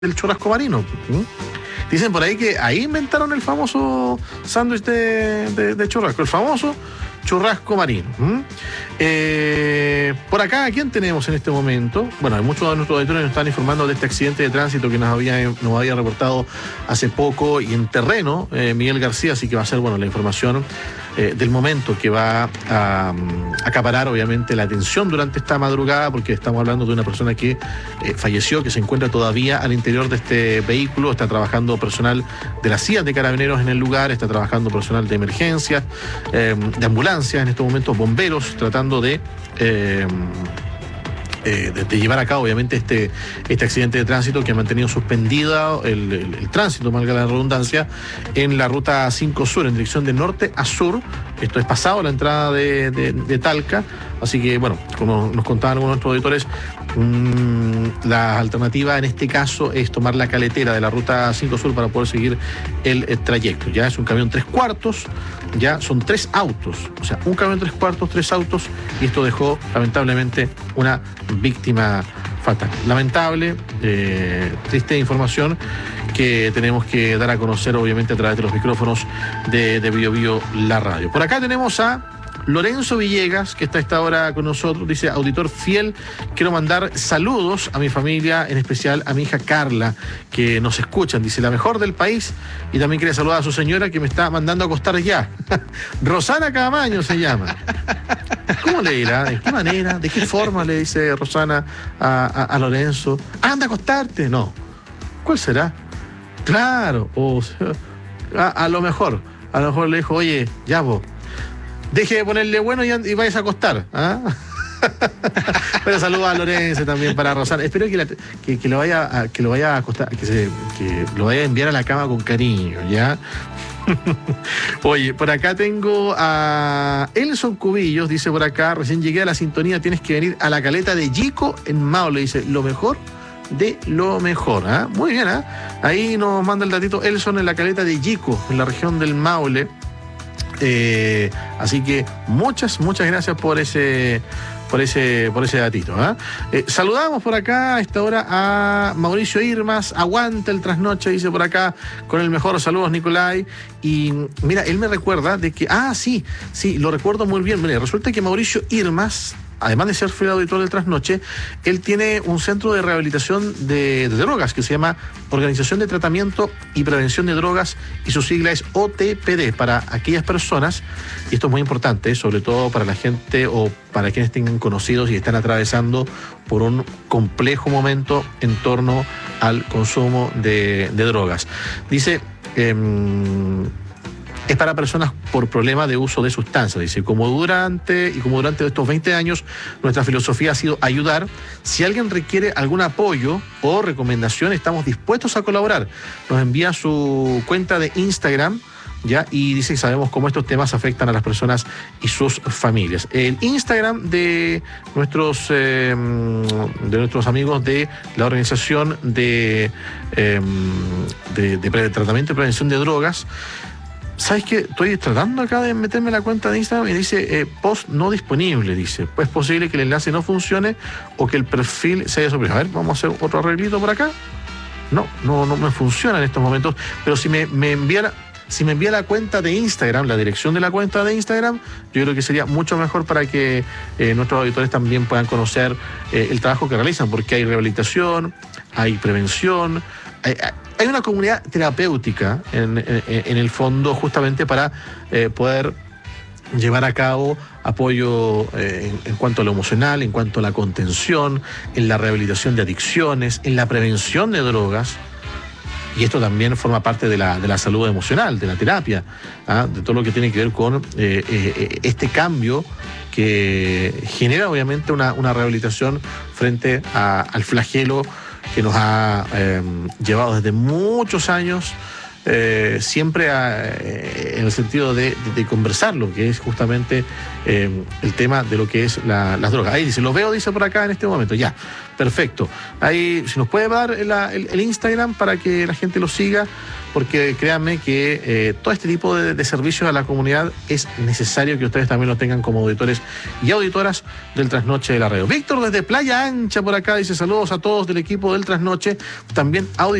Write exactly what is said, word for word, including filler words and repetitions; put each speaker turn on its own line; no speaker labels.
del churrasco marino. ¿Mm? Dicen por ahí que ahí inventaron el famoso sándwich de, de, de churrasco, el famoso churrasco marino. ¿Mm? Eh, por acá, ¿a quién tenemos en este momento? Bueno, hay muchos de nuestros auditores nos están informando de este accidente de tránsito que nos había, nos había reportado hace poco y en terreno, eh, Miguel García, así que va a ser, bueno, la información eh, del momento que va a um, acaparar, obviamente, la atención durante esta madrugada, porque estamos hablando de una persona que eh, falleció, que se encuentra todavía al interior de este vehículo. Está trabajando personal de la C I A de Carabineros en el lugar, está trabajando personal de emergencias, eh, de ambulancias, en estos momentos bomberos, tratando de... Eh, Eh, de, de llevar a cabo, obviamente, este, este accidente de tránsito que ha mantenido suspendida el, el, el tránsito, valga la redundancia, en la ruta cinco Sur, en dirección de norte a sur. Esto es pasado la entrada de, de, de Talca. Así que, bueno, como nos contaban algunos de nuestros auditores, um, la alternativa en este caso es tomar la caletera de la ruta cinco Sur para poder seguir el, el trayecto. Ya es un camión tres cuartos, ya son tres autos, o sea, un camión tres cuartos, tres autos, y esto dejó, lamentablemente, una víctima fatal. Lamentable, eh, triste información que tenemos que dar a conocer, obviamente, a través de los micrófonos de, de Bio Bio, la radio. Por acá tenemos a Lorenzo Villegas, que está a esta hora con nosotros. Dice: auditor fiel, quiero mandar saludos a mi familia, en especial a mi hija Carla, que nos escuchan. Dice, la mejor del país. Y también quiere saludar a su señora, que me está mandando a acostar ya. Rosana Camaño se llama. ¿Cómo le dirá? ¿De qué manera? ¿De qué forma le dice Rosana a, a, a Lorenzo? Anda a acostarte. No. ¿Cuál será? Claro. O sea, a, a lo mejor. A lo mejor le dijo, oye, ya vos, deje de ponerle bueno y, y vayas a acostar. ¿Ah? Pero saludos a Lorenzo también para Rosana. Espero que, la, que, que lo vaya a, que lo vaya a acostar, que, se, que lo vaya a enviar a la cama con cariño, ¿ya? Oye, por acá tengo a Elson Cubillos, dice por acá, recién llegué a la sintonía, tienes que venir a la caleta de Yico en Maule, dice, lo mejor de lo mejor. ¿Ah? Muy bien, ¿ah? Ahí nos manda el datito Elson, en la caleta de Yico, en la región del Maule. Eh, así que muchas, muchas gracias por ese, por ese, por ese datito. ¿eh? Eh, saludamos por acá a esta hora a Mauricio Irmas, aguanta el trasnoche, dice por acá, con el mejor. Saludos, Nicolai. Y mira, él me recuerda de que, ah, sí, sí, lo recuerdo muy bien. Mira, resulta que Mauricio Irmas, además de ser fiel auditor del Trasnoche, él tiene un centro de rehabilitación de, de drogas que se llama Organización de Tratamiento y Prevención de Drogas, y su sigla es O T P D, para aquellas personas, y esto es muy importante, sobre todo para la gente o para quienes tengan conocidos y están atravesando por un complejo momento en torno al consumo de, de drogas. Dice... Eh, es para personas por problema de uso de sustancias. Dice, como durante y como durante estos veinte años, nuestra filosofía ha sido ayudar. Si alguien requiere algún apoyo o recomendación, estamos dispuestos a colaborar. Nos envía su cuenta de Instagram, ¿ya? Y dice que sabemos cómo estos temas afectan a las personas y sus familias. El Instagram de nuestros, eh, de nuestros amigos de la Organización de, eh, de, de, de Tratamiento y Prevención de Drogas, ¿sabes qué? Estoy tratando acá de meterme la cuenta de Instagram y dice eh, post no disponible, dice. Pues es posible que el enlace no funcione o que el perfil se haya suprimido. A ver, vamos a hacer otro arreglito por acá. No, no, no me funciona en estos momentos. Pero si me, me enviara, si me envía la cuenta de Instagram, la dirección de la cuenta de Instagram, yo creo que sería mucho mejor para que eh, nuestros auditores también puedan conocer eh, el trabajo que realizan, porque hay rehabilitación, hay prevención, hay, hay una comunidad terapéutica en, en, en el fondo, justamente para eh, poder llevar a cabo apoyo eh, en, en cuanto a lo emocional, en cuanto a la contención, en la rehabilitación de adicciones, en la prevención de drogas. Y esto también forma parte de la, de la salud emocional, de la terapia, ¿ah? De todo lo que tiene que ver con eh, eh, este cambio que genera, obviamente, una, una rehabilitación frente a, al flagelo que nos ha eh, llevado desde muchos años eh, siempre a, eh, en el sentido de, de, de conversar lo que es justamente eh, el tema de lo que es la, las drogas. Ahí dice, lo veo, dice por acá en este momento. Ya, perfecto. Ahí, si nos puede dar el, el, el Instagram para que la gente lo siga, porque créanme que eh, todo este tipo de, de servicios a la comunidad es necesario que ustedes también lo tengan como auditores y auditoras del Trasnoche de la Radio. Víctor desde Playa Ancha por acá dice, saludos a todos del equipo del Trasnoche, también auditores